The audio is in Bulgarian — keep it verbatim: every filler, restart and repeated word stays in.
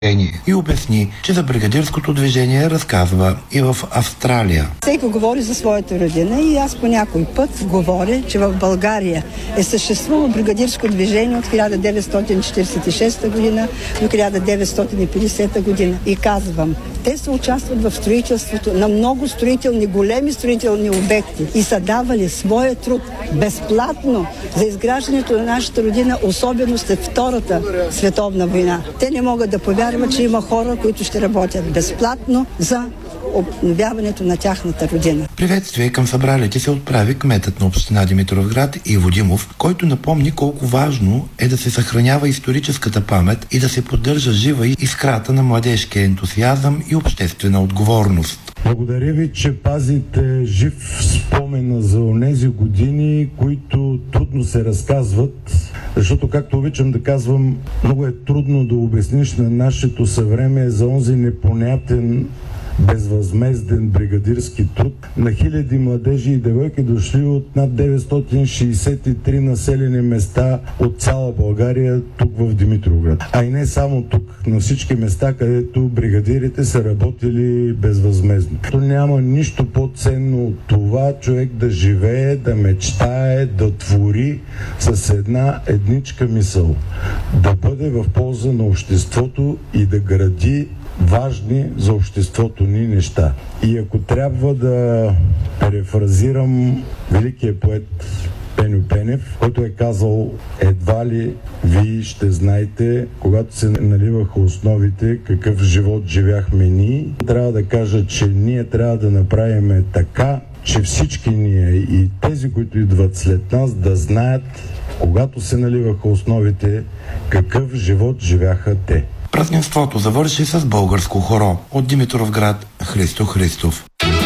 и обясни, че за бригадирското движение разказва и в Австралия. Всеки говори за своята родина и аз по някой път говоря, че в България е съществувало бригадирско движение от хиляда деветстотин четиридесет и шеста година до хиляда деветстотин и петдесета година. И казвам, те са участват в строителството на много строителни, големи строителни обекти и са давали своя труд безплатно за изграждането на нашата родина, особено след Втората световна война. Те не могат да повярват, че има хора, които ще работят безплатно за обновяването на тяхната родина. Приветствие към събралите се отправи кметът на община Димитровград Иво Димов, който напомни колко важно е да се съхранява историческата памет и да се поддържа жива искрата на младежкия ентусиазъм и обществена отговорност. Благодаря ви, че пазите жив спомена за онези години, които трудно се разказват, защото, както обичам да казвам, много е трудно да обясниш на нашето съвремие за онзи непонятен безвъзмезден бригадирски труд на хиляди младежи и девойки, дошли от над деветстотин шейсет и три населени места от цяла България тук в Димитровград. А и не само тук, на всички места, където бригадирите са работили безвъзмездно. То няма нищо по-ценно от това човек да живее, да мечтае, да твори с една едничка мисъл. Да бъде в полза на обществото и да гради важни за обществото ни неща. И ако трябва да перефразирам великия поет Пеню Пенев, който е казал: едва ли вие ще знаете, когато се наливаха основите, какъв живот живяхме ние. Трябва да кажа, че ние трябва да направим така, че всички ние и тези, които идват след нас, да знаят, когато се наливаха основите, какъв живот живяха те. Празненството завърши с българско хоро от Димитровград Христо Христов.